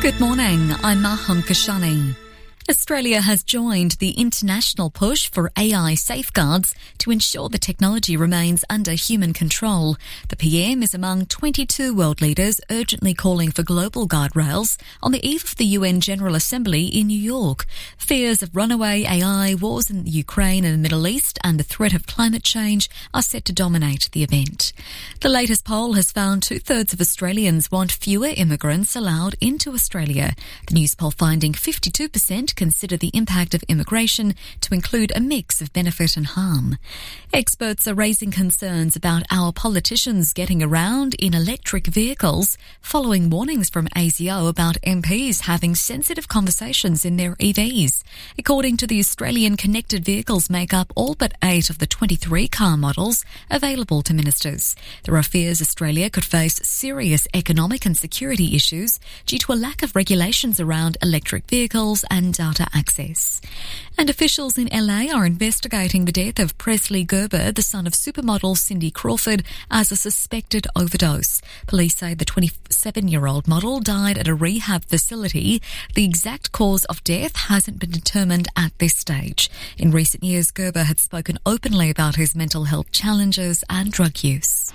Good morning, I'm Maham Kashani. Australia has joined the international push for AI safeguards to ensure the technology remains under human control. The PM is among 22 world leaders urgently calling for global guardrails on the eve of the UN General Assembly in New York. Fears of runaway AI, wars in Ukraine and the Middle East, and the threat of climate change are set to dominate the event. The latest poll has found 2/3 of Australians want fewer immigrants allowed into Australia. The news poll finding 52% consider the impact of immigration to include a mix of benefit and harm. Experts are raising concerns about our politicians getting around in electric vehicles following warnings from ASIO about MPs having sensitive conversations in their EVs. According to the Australian, connected vehicles make up all but 8 of the 23 car models available to ministers. There are fears Australia could face serious economic and security issues due to a lack of regulations around electric vehicles and data access. And officials in LA are investigating the death of Presley Gerber, the son of supermodel Cindy Crawford, as a suspected overdose. Police say the 27-year-old model died at a rehab facility. The exact cause of death hasn't been determined at this stage. In recent years, Gerber had spoken openly about his mental health challenges and drug use.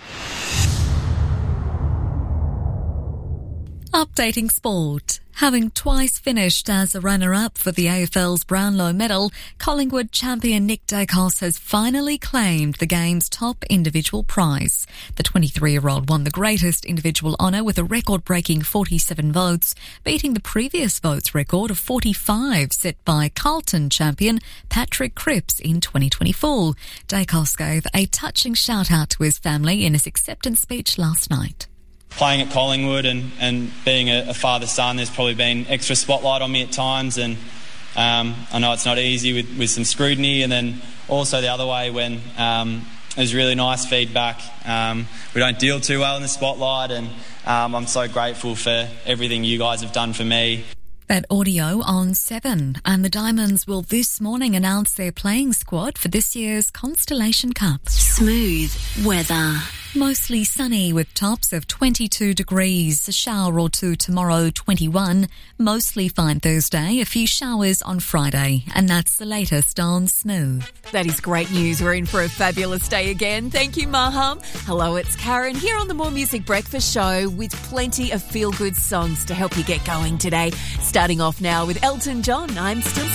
Updating sport. Having twice finished as a runner-up for the AFL's Brownlow medal, Collingwood champion Nick Daicos has finally claimed the game's top individual prize. The 23-year-old won the greatest individual honour with a record-breaking 47 votes, beating the previous votes record of 45 set by Carlton champion Patrick Cripps in 2024. Daicos gave a touching shout-out to his family in his acceptance speech last night. Playing at Collingwood and being a father-son, there's probably been extra spotlight on me at times, and I know it's not easy with some scrutiny, and then also the other way when there's really nice feedback. We don't deal too well in the spotlight, and I'm so grateful for everything you guys have done for me. That audio on 7, and the Diamonds will this morning announce their playing squad for this year's Constellation Cup. Smooth weather. Mostly sunny with tops of 22 degrees, a shower or two tomorrow, 21. Mostly fine Thursday, a few showers on Friday. And that's the latest on Smooth. That is great news. We're in for a fabulous day again. Thank you, Maham. Hello, it's Karen here on the More Music Breakfast Show with plenty of feel-good songs to help you get going today. Starting off now with Elton John, I'm Still